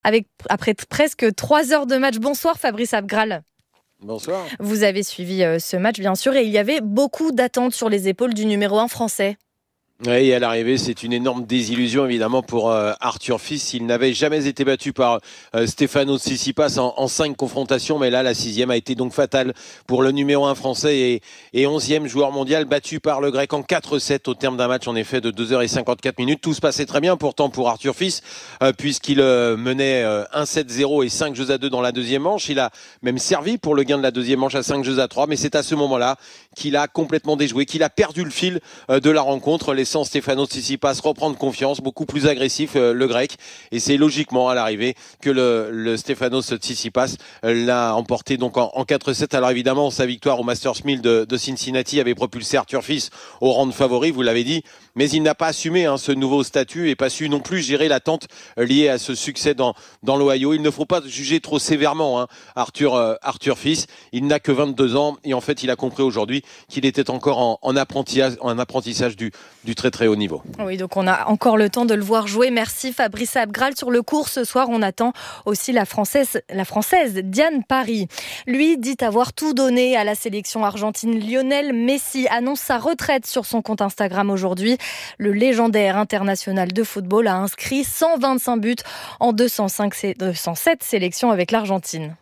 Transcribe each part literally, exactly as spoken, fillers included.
Avec, après t- presque trois heures de match. Bonsoir Fabrice Abgral. Bonsoir. Vous avez suivi euh, ce match bien sûr et il y avait beaucoup d'attentes sur les épaules du numéro un français. Oui, et à l'arrivée, c'est une énorme désillusion évidemment pour euh, Arthur Fils. Il n'avait jamais été battu par euh, Stefanos Tsitsipas en, en cinq confrontations, mais là, la sixième a été donc fatale pour le numéro un français et, et onzième joueur mondial battu par le grec en quatre sept au terme d'un match en effet de deux heures cinquante-quatre minutes. Tout se passait très bien pourtant pour Arthur Fils euh, puisqu'il euh, menait euh, un sept zéro et cinq jeux à deux dans la deuxième manche. Il a même servi pour le gain de la deuxième manche à cinq jeux à trois, mais c'est à ce moment-là qu'il a complètement déjoué, qu'il a perdu le fil euh, de la rencontre, laissant Stefanos Tsitsipas reprendre confiance, beaucoup plus agressif euh, le grec, et c'est logiquement à l'arrivée que le, le Stefanos Tsitsipas euh, l'a emporté donc en, en quatre sept. Alors évidemment, sa victoire au Masters mille de, de Cincinnati avait propulsé Arthur Fils au rang de favori, vous l'avez dit, mais il n'a pas assumé hein, ce nouveau statut et pas su non plus gérer l'attente euh, liée à ce succès dans, dans l'Ohio. Il ne faut pas juger trop sévèrement hein, Arthur, euh, Arthur Fils, il n'a que vingt-deux ans et en fait il a compris aujourd'hui qu'il était encore en, en, apprentissage, en apprentissage du, du très très haut niveau. Oui, donc on a encore le temps de le voir jouer. Merci Fabrice Abgral. Sur le court ce soir, on attend aussi la française, la française Diane Parry. Lui dit avoir tout donné à la sélection argentine. Lionel Messi annonce sa retraite sur son compte Instagram aujourd'hui. Le légendaire international de football a inscrit cent vingt-cinq buts en deux cent cinq, deux cent sept sélections avec l'Argentine.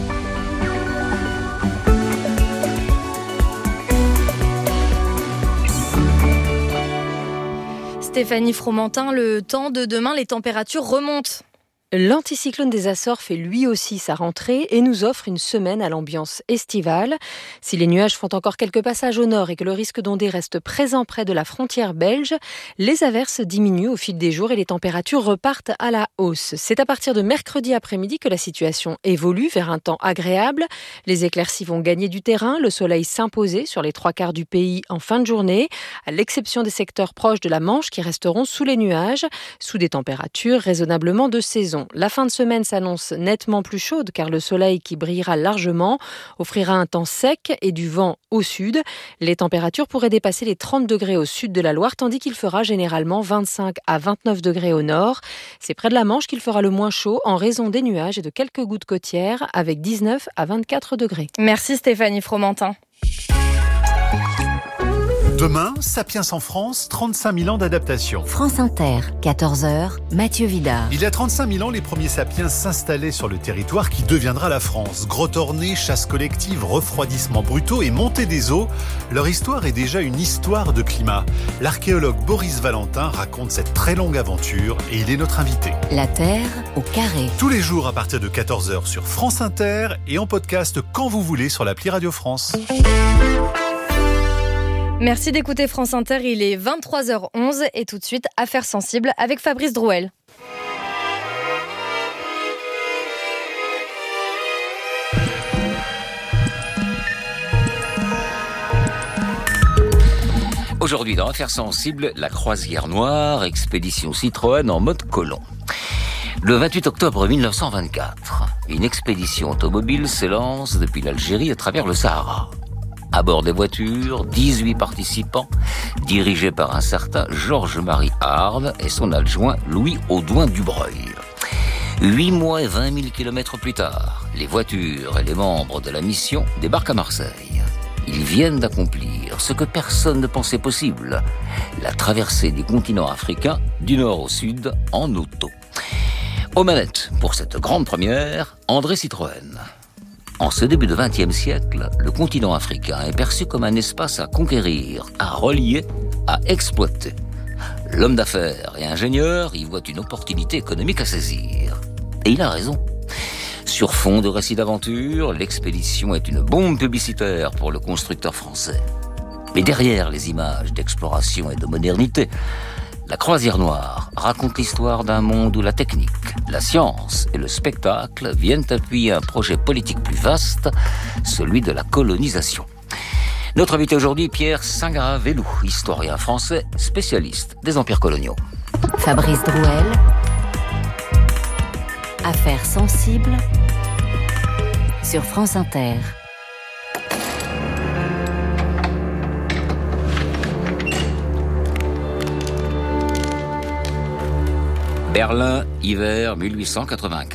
Stéphanie Fromentin, le temps de demain, les températures remontent. L'anticyclone des Açores fait lui aussi sa rentrée et nous offre une semaine à l'ambiance estivale. Si les nuages font encore quelques passages au nord et que le risque d'ondée reste présent près de la frontière belge, les averses diminuent au fil des jours et les températures repartent à la hausse. C'est à partir de mercredi après-midi que la situation évolue vers un temps agréable. Les éclaircies vont gagner du terrain, le soleil s'imposer sur les trois quarts du pays en fin de journée, à l'exception des secteurs proches de la Manche qui resteront sous les nuages, sous des températures raisonnablement de saison. La fin de semaine s'annonce nettement plus chaude car le soleil qui brillera largement offrira un temps sec et du vent au sud. Les températures pourraient dépasser les trente degrés au sud de la Loire tandis qu'il fera généralement vingt-cinq à vingt-neuf degrés au nord. C'est près de la Manche qu'il fera le moins chaud en raison des nuages et de quelques gouttes côtières avec dix-neuf à vingt-quatre degrés. Merci Stéphanie Fromentin. Demain, Sapiens en France, trente-cinq mille ans d'adaptation. France Inter, quatorze heures, Mathieu Vidard. Il y a trente-cinq mille ans, les premiers sapiens s'installaient sur le territoire qui deviendra la France. Grottes ornées, chasse collective, refroidissement brutaux et montée des eaux. Leur histoire est déjà une histoire de climat. L'archéologue Boris Valentin raconte cette très longue aventure et il est notre invité. La Terre au carré. Tous les jours à partir de quatorze heures sur France Inter et en podcast quand vous voulez sur l'appli Radio France. Merci d'écouter France Inter, il est vingt-trois heures onze et tout de suite, Affaires sensibles avec Fabrice Drouel. Aujourd'hui dans Affaires sensibles, la croisière noire, expédition Citroën en mode colon. Le vingt-huit octobre mille neuf cent vingt-quatre, une expédition automobile s'élance depuis l'Algérie à travers le Sahara. À bord des voitures, dix-huit participants, dirigés par un certain Georges-Marie Hard et son adjoint Louis Audouin-Dubreuil. Huit mois et vingt mille kilomètres plus tard, les voitures et les membres de la mission débarquent à Marseille. Ils viennent d'accomplir ce que personne ne pensait possible, la traversée du continent africain du nord au sud en auto. Aux manettes, pour cette grande première, André Citroën. En ce début de vingtième siècle, le continent africain est perçu comme un espace à conquérir, à relier, à exploiter. L'homme d'affaires et ingénieur y voit une opportunité économique à saisir. Et il a raison. Sur fond de récits d'aventure, l'expédition est une bombe publicitaire pour le constructeur français. Mais derrière les images d'exploration et de modernité, la croisière noire raconte l'histoire d'un monde où la technique, la science et le spectacle viennent appuyer un projet politique plus vaste, celui de la colonisation. Notre invité aujourd'hui, Pierre Singaravellou, historien français, spécialiste des empires coloniaux. Fabrice Drouel. Affaires sensibles sur France Inter. Berlin, hiver mille huit cent quatre-vingt-quatre.